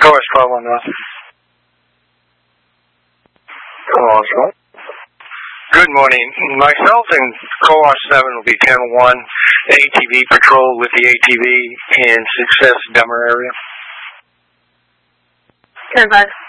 Course 12-1. Also. Good morning. Myself and Cohort 7 will be 10-1 ATV patrol with the ATV in Success Dummer area. 10-5.